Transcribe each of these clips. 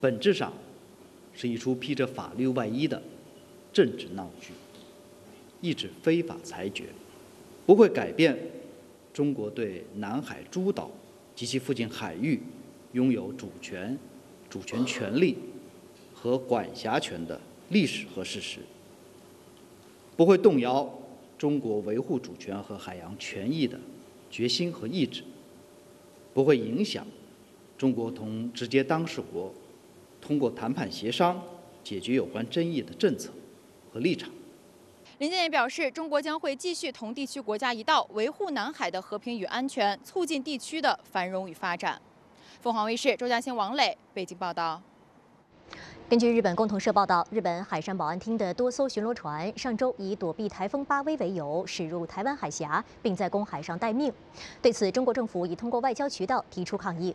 本质上是一出披着法律外衣的政治闹剧，一纸非法裁决不会改变中国对南海诸岛及其附近海域拥有主权权利和管辖权的历史和事实，不会动摇中国维护主权和海洋权益的决心和意志，不会影响中国同直接当事国通过谈判协商解决有关争议的政策和立场。 林建业表示，中国将会继续同地区国家一道，维护南海的和平与安全，促进地区的繁荣与发展。凤凰卫视周嘉欣、王磊北京报道。 根据日本共同社报道，日本海上保安厅的多艘巡逻船上周以躲避台风巴威为由驶入台湾海峡，并在公海上待命。对此，中国政府已通过外交渠道提出抗议。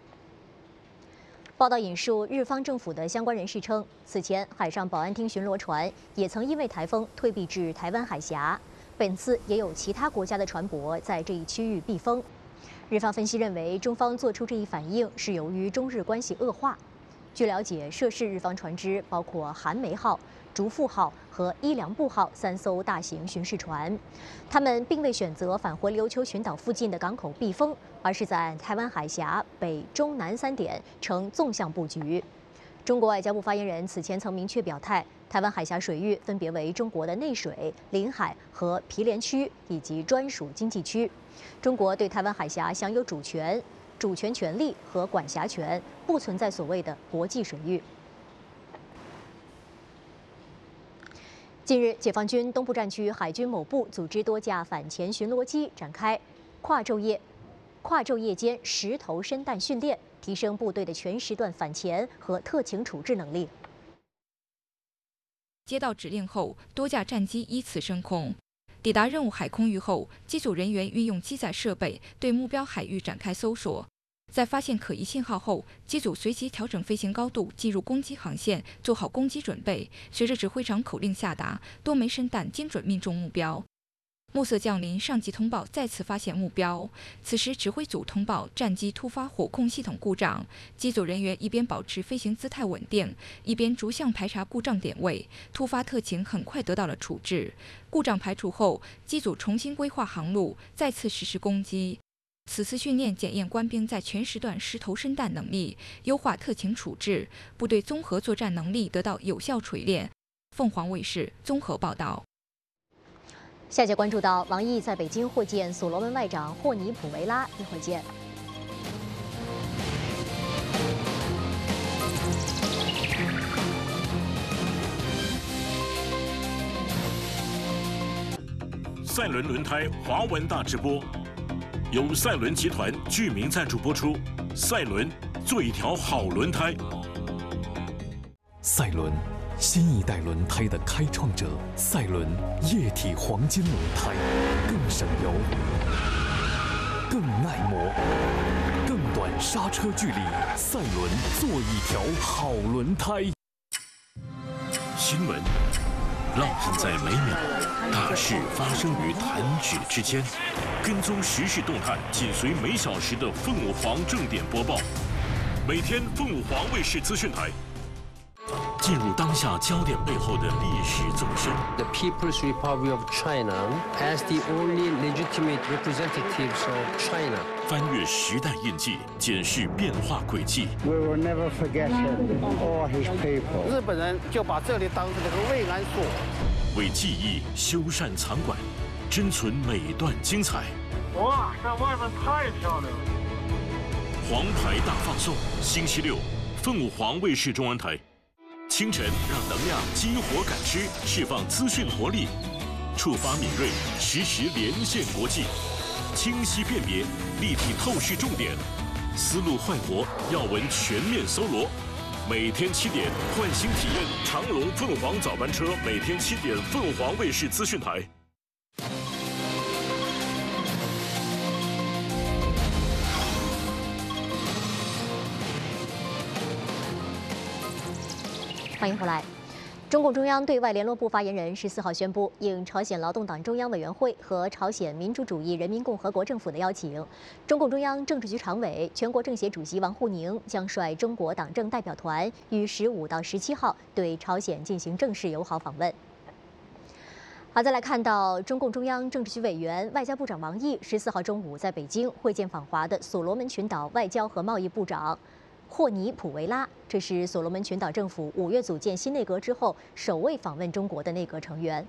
报道引述日方政府的相关人士称，此前海上保安厅巡逻船也曾因为台风退避至台湾海峡，本次也有其他国家的船舶在这一区域避风。日方分析认为，中方做出这一反应是由于中日关系恶化。据了解，涉事日方船只包括寒梅号、竹富号和伊良部号3艘大型巡视船，他们并未选择返回琉球群岛附近的港口避风，而是在台湾海峡北、中、南3点呈纵向布局。中国外交部发言人此前曾明确表态，台湾海峡水域分别为中国的内水、领海和毗连区以及专属经济区。中国对台湾海峡享有主权权利和管辖权，不存在所谓的国际水域。近日，解放军东部战区海军某部组织多架反潜巡逻机展开跨昼夜间实投深弹训练，提升部队的全时段反潜和特情处置能力。 接到指令后，多架战机依次升空。抵达任务海空域后，机组人员运用机载设备对目标海域展开搜索。在发现可疑信号后，机组随即调整飞行高度，进入攻击航线，做好攻击准备。随着指挥长口令下达，多枚深弹精准命中目标。目色降临，上级通报再次发现目标。此时，指挥组通报战机突发火控系统故障，机组人员一边保持飞行姿态稳定，一边逐项排查故障点位。突发特情很快得到了处置。故障排除后，机组重新规划航路，再次实施攻击。此次训练检验官兵在全时段实投深弹能力，优化特情处置，部队综合作战能力得到有效锤炼。凤凰卫视综合报道。 下节关注到，王毅在北京会见所罗门外长霍尼普维拉，一会儿见。 赛伦轮胎华文大直播，由赛伦集团居民赞助播出。赛伦做一条好轮胎。 赛伦，新一代轮胎的开创者。赛伦液体黄金轮胎，更省油，更耐磨，更短刹车距离。赛伦做一条好轮胎。 新闻，烙印在每秒，大事发生于弹指之间。跟踪时事动态，紧随每小时的凤凰正点播报。每天凤凰卫视资讯台。进入当下焦点背后的历史纵深。 The People's Republic of China as the only legitimate representatives of China. 翻越时代印记，检视变化轨迹。 We will never forget him or his people. 日本人就把这里当成了个慰安所。 为记忆修缮藏馆，珍存每段精彩。 哇，这外面太漂亮了！ 黄牌大放送，星期六，凤凰卫视中文台。清晨让能量激活感知，释放资讯活力，触发敏锐，实时连线国际，清晰辨别，立体透视重点，思路焕活，要闻全面搜罗。每天7点，换新体验长龙凤凰早班车，每天7点，凤凰卫视资讯台。 欢迎回来。 中共中央对外联络部发言人14号宣布，应朝鲜劳动党中央委员会和朝鲜民主主义人民共和国政府的邀请，中共中央政治局常委、全国政协主席王沪宁将率中国党政代表团于15到17号对朝鲜进行正式友好访问。好，再来看到中共中央政治局委员、外交部长王毅14号中午在北京会见访华的所罗门群岛外交和贸易部长霍尼普维拉，这是所罗门群岛政府5月组建新内阁之后首位访问中国的内阁成员。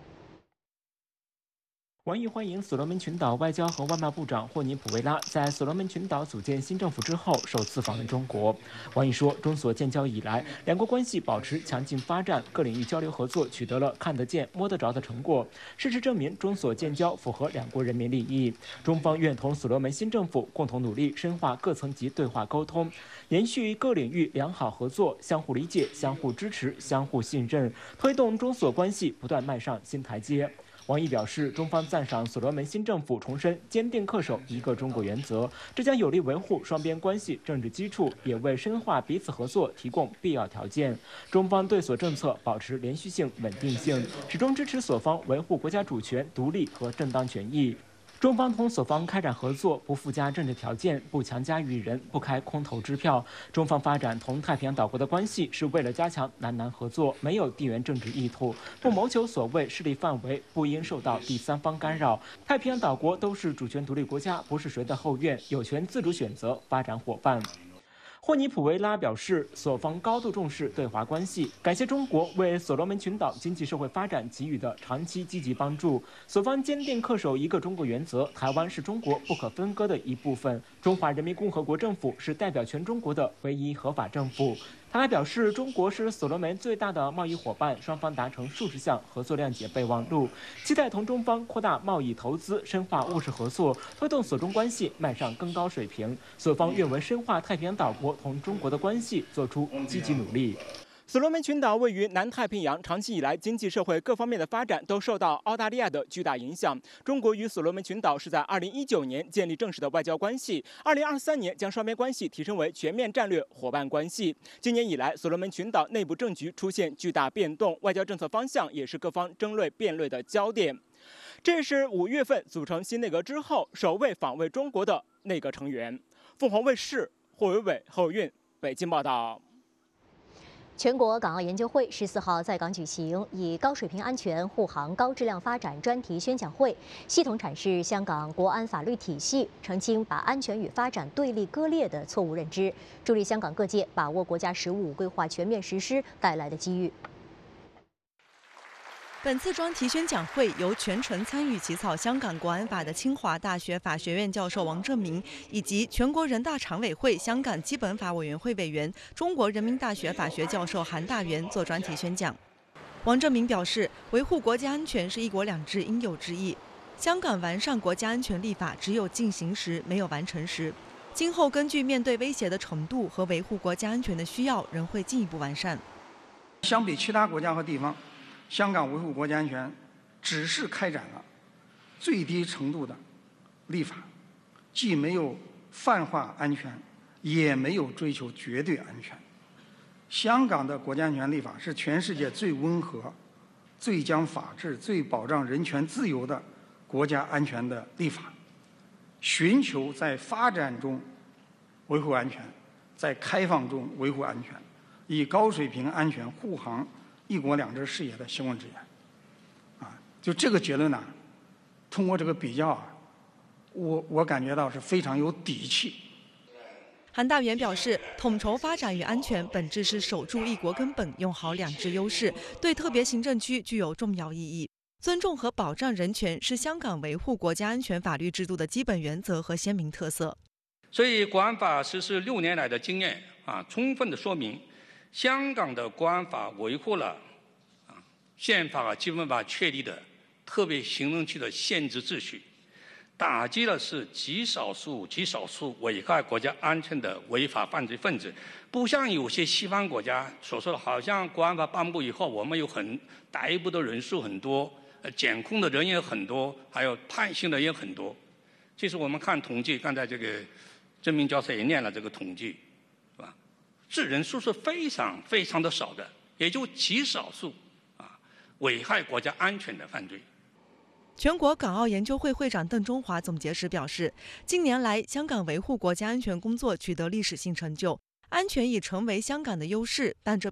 王毅欢迎所罗门群岛外交和外贸部长霍尼普维拉在所罗门群岛组建新政府之后首次访问中国。王毅说，中所建交以来，两国关系保持强劲发展，各领域交流合作取得了看得见、摸得着的成果。事实证明，中所建交符合两国人民利益。中方愿同所罗门新政府共同努力，深化各层级对话沟通，延续各领域良好合作，相互理解、相互支持、相互信任，推动中所关系不断迈上新台阶。王毅表示，中方赞赏所罗门新政府重申坚定恪守一个中国原则，这将有力维护双边关系政治基础，也为深化彼此合作提供必要条件。中方对所政策保持连续性、稳定性，始终支持所方维护国家主权、独立和正当权益。中方同所方开展合作，不附加政治条件，不强加于人，不开空头支票。中方发展同太平洋岛国的关系，是为了加强南南合作，没有地缘政治意图，不谋求所谓势力范围，不应受到第三方干扰。太平洋岛国都是主权独立国家，不是谁的后院，有权自主选择发展伙伴。霍尼普维拉表示，所方高度重视对华关系，感谢中国为所罗门群岛经济社会发展给予的长期积极帮助。所方坚定恪守一个中国原则，台湾是中国不可分割的一部分，中华人民共和国政府是代表全中国的唯一合法政府。他还表示，中国是所罗门最大的贸易伙伴，双方达成数十项合作谅解备忘录，期待同中方扩大贸易投资，深化务实合作，推动所中关系迈上更高水平。所方愿为深化太平洋岛国同中国的关系做出积极努力。所罗门群岛位于南太平洋，长期以来经济社会各方面的发展都受到澳大利亚的巨大影响。中国与所罗门群岛是在2019年建立正式的外交关系，2023年将双边关系提升为全面战略伙伴关系。今年以来，所罗门群岛内部政局出现巨大变动，外交政策方向也是各方争论辩论的焦点。这是5月份组成新内阁之后首位访问中国的内阁成员。凤凰卫视霍维伟、后运北京报道。 全国港澳研究会14号在港举行以高水平安全护航高质量发展专题宣讲会，系统阐释香港国安法律体系，澄清把安全与发展对立割裂的错误认知，助力香港各界把握国家“十五五”规划全面实施带来的机遇。 本次专题宣讲会由全程参与起草香港国安法的清华大学法学院教授王正明，以及全国人大常委会香港基本法委员会委员、中国人民大学法学教授韩大元做专题宣讲。王正明表示，维护国家安全是一国两制应有之义。香港完善国家安全立法只有进行时，没有完成时。今后根据面对威胁的程度和维护国家安全的需要，仍会进一步完善。 相比其他国家和地方，香港维护国家安全只是开展了最低程度的立法，既没有泛化安全，也没有追求绝对安全。香港的国家安全立法是全世界最温和、最讲法治、最保障人权自由的国家安全的立法，寻求在发展中维护安全，在开放中维护安全，以高水平安全护航一国两制事业的行稳致远。就这个结论呢，通过这个比较我感觉到是非常有底气。 韩大元表示，统筹发展与安全本质是守住一国根本，用好两制优势，对特别行政区具有重要意义。尊重和保障人权是香港维护国家安全法律制度的基本原则和鲜明特色。 所以，国安法实施6年来的经验充分的说明，香港的国安法维护了宪法和基本法确立的特别行政区的宪制秩序，打击了是极少数危害国家安全的违法犯罪分子。不像有些西方国家所说的，好像国安法颁布以后，我们有逮捕的人数很多，检控的人也很多，还有判刑的也很多。其实我们看统计，刚才这个郑明教授也念了这个统计，是吧？这人数是非常非常的少的，也就极少数危害国家安全的犯罪。 全国港澳研究会会长邓中华总结时表示，近年来香港维护国家安全工作取得历史性成就，安全已成为香港的优势，但这